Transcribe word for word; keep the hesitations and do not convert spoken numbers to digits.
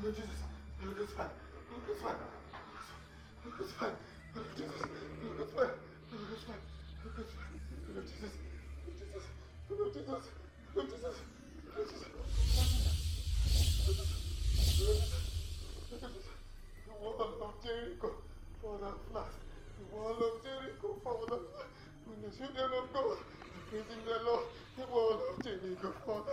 Lord Jesus. Lord, it's fine. Lord, it's fine. Lord, it's fine. Lord, Jesus. Lord, it's fine. Lord, it's fine. Lord, it's fine. Lord, Jesus. Lord, Jesus. Lord, Jesus. Lord, Jesus. Lord, Jesus. The wall of Jericho fall down flat. The wall of Jericho fall down flat. When the children of God are praising the Lord, the wall of Jericho fall